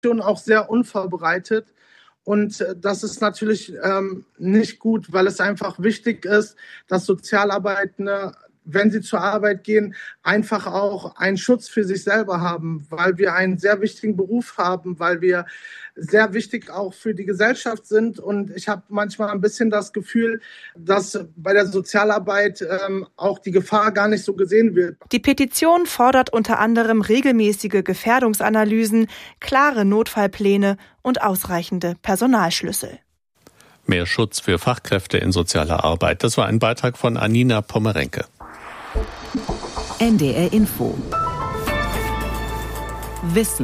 auch sehr unvorbereitet. Und das ist natürlich nicht gut, weil es einfach wichtig ist, dass Sozialarbeitende, wenn sie zur Arbeit gehen, einfach auch einen Schutz für sich selber haben, weil wir einen sehr wichtigen Beruf haben, weil wir sehr wichtig auch für die Gesellschaft sind. Und ich habe manchmal ein bisschen das Gefühl, dass bei der Sozialarbeit auch die Gefahr gar nicht so gesehen wird. Die Petition fordert unter anderem regelmäßige Gefährdungsanalysen, klare Notfallpläne und ausreichende Personalschlüssel. Mehr Schutz für Fachkräfte in sozialer Arbeit. Das war ein Beitrag von Anina Pommerenke. NDR Info. Wissen.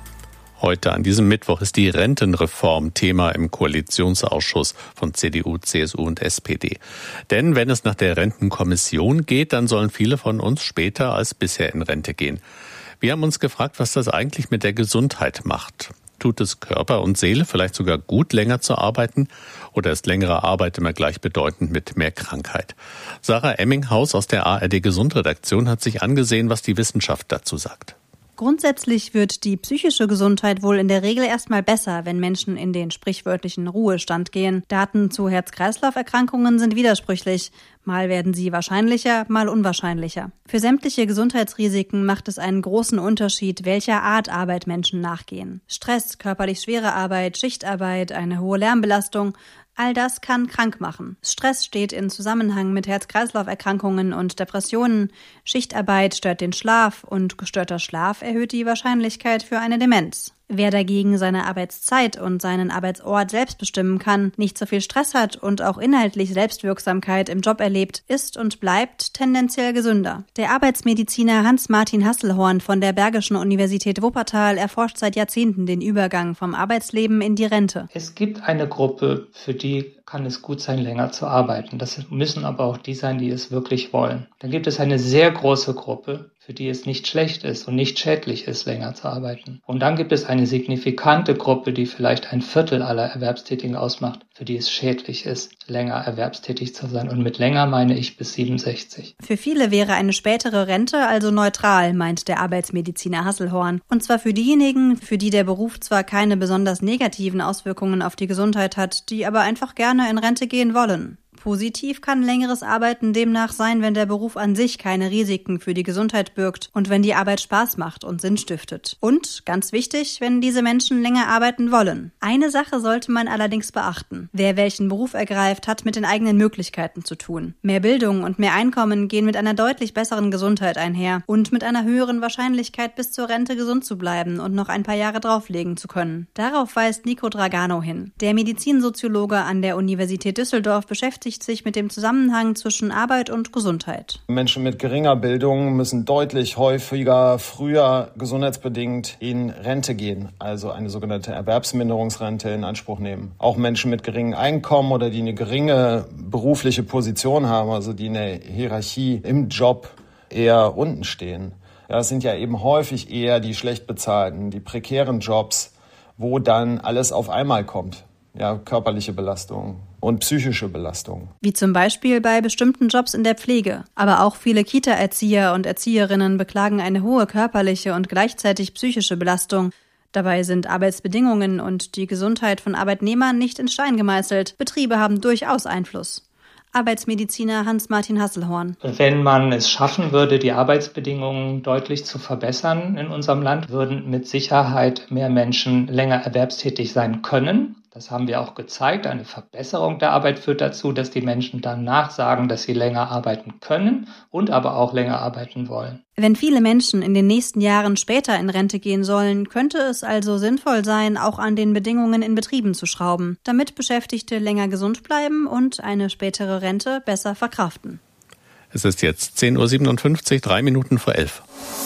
Heute an diesem Mittwoch ist die Rentenreform Thema im Koalitionsausschuss von CDU, CSU und SPD. Denn wenn es nach der Rentenkommission geht, dann sollen viele von uns später als bisher in Rente gehen. Wir haben uns gefragt, was das eigentlich mit der Gesundheit macht. Tut es Körper und Seele vielleicht sogar gut, länger zu arbeiten? Oder ist längere Arbeit immer gleichbedeutend mit mehr Krankheit? Sarah Emminghaus aus der ARD-Gesundredaktion hat sich angesehen, was die Wissenschaft dazu sagt. Grundsätzlich wird die psychische Gesundheit wohl in der Regel erstmal besser, wenn Menschen in den sprichwörtlichen Ruhestand gehen. Daten zu Herz-Kreislauf-Erkrankungen sind widersprüchlich. Mal werden sie wahrscheinlicher, mal unwahrscheinlicher. Für sämtliche Gesundheitsrisiken macht es einen großen Unterschied, welcher Art Arbeit Menschen nachgehen. Stress, körperlich schwere Arbeit, Schichtarbeit, eine hohe Lärmbelastung, all das kann krank machen. Stress steht in Zusammenhang mit Herz-Kreislauf-Erkrankungen und Depressionen. Schichtarbeit stört den Schlaf und gestörter Schlaf erhöht die Wahrscheinlichkeit für eine Demenz. Wer dagegen seine Arbeitszeit und seinen Arbeitsort selbst bestimmen kann, nicht so viel Stress hat und auch inhaltlich Selbstwirksamkeit im Job erlebt, ist und bleibt tendenziell gesünder. Der Arbeitsmediziner Hans-Martin Hasselhorn von der Bergischen Universität Wuppertal erforscht seit Jahrzehnten den Übergang vom Arbeitsleben in die Rente. Es gibt eine Gruppe, für die kann es gut sein, länger zu arbeiten. Das müssen aber auch die sein, die es wirklich wollen. Dann gibt es eine sehr große Gruppe, für die es nicht schlecht ist und nicht schädlich ist, länger zu arbeiten. Und dann gibt es eine signifikante Gruppe, die vielleicht 1/4 aller Erwerbstätigen ausmacht, für die es schädlich ist, länger erwerbstätig zu sein. Und mit länger meine ich bis 67. Für viele wäre eine spätere Rente also neutral, meint der Arbeitsmediziner Hasselhorn. Und zwar für diejenigen, für die der Beruf zwar keine besonders negativen Auswirkungen auf die Gesundheit hat, die aber einfach gerne in Rente gehen wollen. Positiv kann längeres Arbeiten demnach sein, wenn der Beruf an sich keine Risiken für die Gesundheit birgt und wenn die Arbeit Spaß macht und Sinn stiftet. Und, ganz wichtig, wenn diese Menschen länger arbeiten wollen. Eine Sache sollte man allerdings beachten. Wer welchen Beruf ergreift, hat mit den eigenen Möglichkeiten zu tun. Mehr Bildung und mehr Einkommen gehen mit einer deutlich besseren Gesundheit einher und mit einer höheren Wahrscheinlichkeit, bis zur Rente gesund zu bleiben und noch ein paar Jahre drauflegen zu können. Darauf weist Nico Dragano hin. Der Medizinsoziologe an der Universität Düsseldorf beschäftigt sich mit dem Zusammenhang zwischen Arbeit und Gesundheit. Menschen mit geringer Bildung müssen deutlich häufiger, früher gesundheitsbedingt in Rente gehen, also eine sogenannte Erwerbsminderungsrente in Anspruch nehmen. Auch Menschen mit geringem Einkommen oder die eine geringe berufliche Position haben, also die in der Hierarchie im Job eher unten stehen. Ja, das sind ja eben häufig eher die schlecht bezahlten, die prekären Jobs, wo dann alles auf einmal kommt. Ja, körperliche Belastung und psychische Belastung. Wie zum Beispiel bei bestimmten Jobs in der Pflege. Aber auch viele Kita-Erzieher und Erzieherinnen beklagen eine hohe körperliche und gleichzeitig psychische Belastung. Dabei sind Arbeitsbedingungen und die Gesundheit von Arbeitnehmern nicht in Stein gemeißelt. Betriebe haben durchaus Einfluss. Arbeitsmediziner Hans-Martin Hasselhorn. Wenn man es schaffen würde, die Arbeitsbedingungen deutlich zu verbessern in unserem Land, würden mit Sicherheit mehr Menschen länger erwerbstätig sein können. Das haben wir auch gezeigt. Eine Verbesserung der Arbeit führt dazu, dass die Menschen danach sagen, dass sie länger arbeiten können und aber auch länger arbeiten wollen. Wenn viele Menschen in den nächsten Jahren später in Rente gehen sollen, könnte es also sinnvoll sein, auch an den Bedingungen in Betrieben zu schrauben, damit Beschäftigte länger gesund bleiben und eine spätere Rente besser verkraften. Es ist jetzt 10:57 Uhr, 3 Minuten vor 11.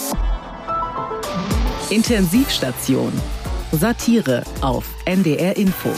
Intensivstation. Satire auf NDR Info.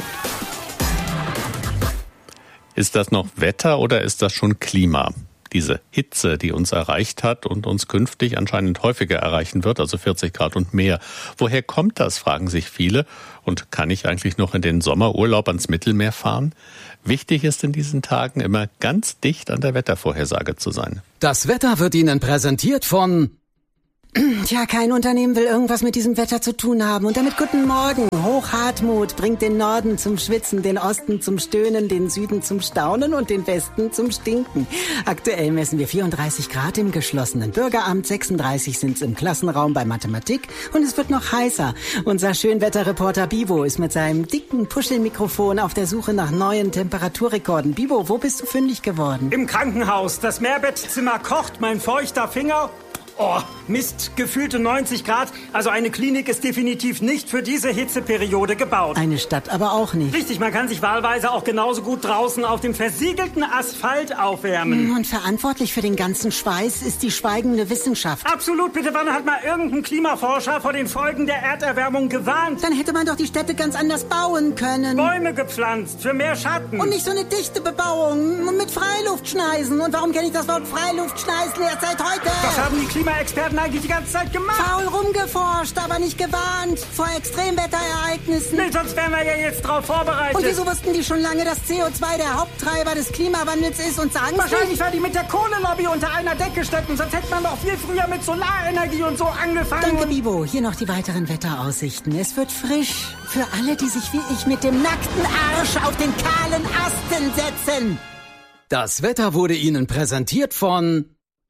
Ist das noch Wetter oder ist das schon Klima? Diese Hitze, die uns erreicht hat und uns künftig anscheinend häufiger erreichen wird, also 40 Grad und mehr. Woher kommt das, fragen sich viele. Und kann ich eigentlich noch in den Sommerurlaub ans Mittelmeer fahren? Wichtig ist in diesen Tagen immer ganz dicht an der Wettervorhersage zu sein. Das Wetter wird Ihnen präsentiert von Tja, kein Unternehmen will irgendwas mit diesem Wetter zu tun haben. Und damit guten Morgen. Hochhartmut bringt den Norden zum Schwitzen, den Osten zum Stöhnen, den Süden zum Staunen und den Westen zum Stinken. Aktuell messen wir 34 Grad im geschlossenen Bürgeramt, 36 sind's im Klassenraum bei Mathematik und es wird noch heißer. Unser Schönwetterreporter Bibo ist mit seinem dicken Puschelmikrofon auf der Suche nach neuen Temperaturrekorden. Bibo, wo bist du fündig geworden? Im Krankenhaus. Das Mehrbettzimmer kocht, mein feuchter Finger... Oh, Mist, gefühlte 90 Grad. Also eine Klinik ist definitiv nicht für diese Hitzeperiode gebaut. Eine Stadt aber auch nicht. Richtig, man kann sich wahlweise auch genauso gut draußen auf dem versiegelten Asphalt aufwärmen. Und verantwortlich für den ganzen Schweiß ist die schweigende Wissenschaft. Absolut, bitte, wann hat mal irgendein Klimaforscher vor den Folgen der Erderwärmung gewarnt? Dann hätte man doch die Städte ganz anders bauen können. Bäume gepflanzt, für mehr Schatten. Und nicht so eine dichte Bebauung mit Freiluftschneisen. Und warum kenne ich das Wort Freiluftschneisen erst seit heute? Was haben die Klimaexperten eigentlich die ganze Zeit gemacht? Faul rumgeforscht, aber nicht gewarnt vor Extremwetterereignissen. Nee, sonst wären wir ja jetzt drauf vorbereitet. Und wieso wussten die schon lange, dass CO2 der Haupttreiber des Klimawandels ist und sagen wahrscheinlich, weil die mit der Kohlelobby unter einer Decke stecken. Sonst hätte man doch viel früher mit Solarenergie und so angefangen. Danke, Bibo. Hier noch die weiteren Wetteraussichten. Es wird frisch. Für alle, die sich wie ich mit dem nackten Arsch auf den kahlen Asten setzen. Das Wetter wurde Ihnen präsentiert von...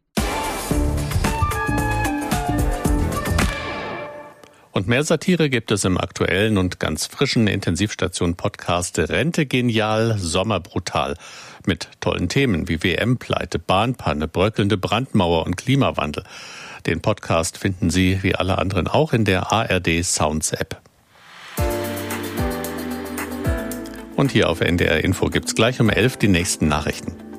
Und mehr Satire gibt es im aktuellen und ganz frischen Intensivstation-Podcast Rente genial, Sommer brutal. Mit tollen Themen wie WM-Pleite, Bahnpanne, bröckelnde Brandmauer und Klimawandel. Den Podcast finden Sie, wie alle anderen, auch in der ARD Sounds App. Und hier auf NDR Info gibt's gleich um 11 die nächsten Nachrichten.